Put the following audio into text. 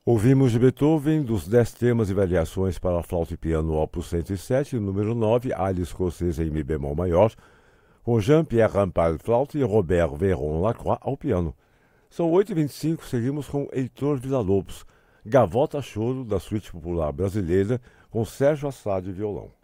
Ouvimos de Beethoven, dos 10 temas e variações para flauta e piano Opus 107, número 9, Área Escocesa em Mi bemol maior, com Jean-Pierre Rampal flauta e Robert Véron Lacroix ao piano. São 8h25, seguimos com Heitor Villa-Lobos, Gavota Choro, da Suíte Popular Brasileira, com Sérgio Assad violão.